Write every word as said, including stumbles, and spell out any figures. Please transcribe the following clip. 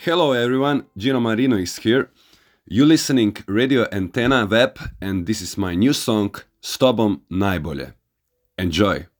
Hello everyone, Gino Marino is here. You listening Radio Antenna Web and this is my new song S tobom najbolje. Enjoy!